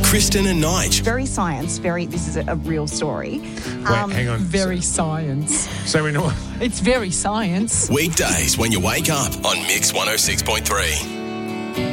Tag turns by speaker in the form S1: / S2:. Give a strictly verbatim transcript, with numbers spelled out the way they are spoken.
S1: Kristen and Nige.
S2: Very science, very, this is a, a real story.
S3: Wait, hang on.
S4: Very science.
S3: So we know.
S4: It's very science.
S1: Weekdays when you wake up on Mix one oh six point three.